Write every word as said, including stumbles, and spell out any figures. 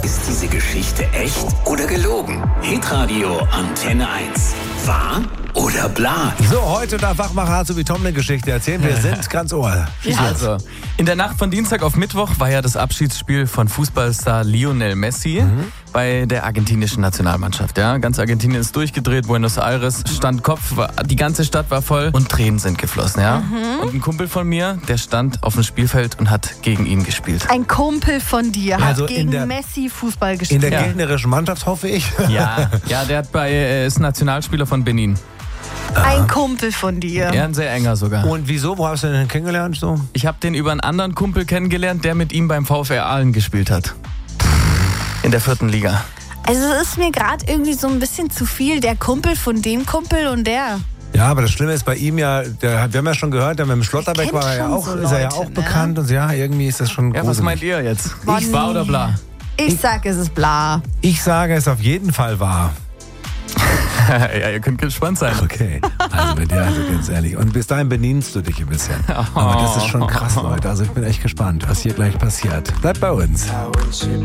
Ist diese Geschichte echt oder gelogen? Hitradio Antenne eins. Wahr oder bla? So, heute darf Wachmacher Hase wie Tom eine Geschichte erzählen. Wir sind ganz ohr. Ja. Also, in der Nacht von Dienstag auf Mittwoch war ja das Abschiedsspiel von Fußballstar Lionel Messi mhm. bei der argentinischen Nationalmannschaft. Ja, ganz Argentinien ist durchgedreht, Buenos Aires stand Kopf, war, die ganze Stadt war voll und Tränen sind geflossen. Ja? Mhm. Und ein Kumpel von mir, der stand auf dem Spielfeld und hat gegen ihn gespielt. Ein Kumpel von dir hat Also gegen der, Messi Fußball gespielt. In der Ja. gegnerischen Mannschaft, hoffe ich. Ja, ja, der hat bei, äh, ist Nationalspieler von Benin. Ein Kumpel von dir. Ja, ein sehr enger sogar. Und wieso? Wo hast du den kennengelernt? So? Ich habe den über einen anderen Kumpel kennengelernt, der mit ihm beim VfR Aalen gespielt hat. In der vierten Liga. Also es ist mir gerade irgendwie so ein bisschen zu viel. Der Kumpel von dem Kumpel und der. Ja, aber das Schlimme ist bei ihm ja, der, wir haben ja schon gehört, der mit dem Schlotterbeck kennt war er ja schon auch, so ist er ja Leute, auch ne? bekannt. Und ja, irgendwie ist das schon Ja, was gruselig. meint ihr jetzt? Bonnie. Ich wahr oder bla? Ich sag, es ist bla. Ich sage, es auf jeden Fall wahr. Ja, ihr könnt gespannt sein. Okay, also mit dir, also ganz ehrlich. Und bis dahin benimmst du dich ein bisschen. Aber das ist schon krass, Leute. Also ich bin echt gespannt, was hier gleich passiert. Bleibt bei uns.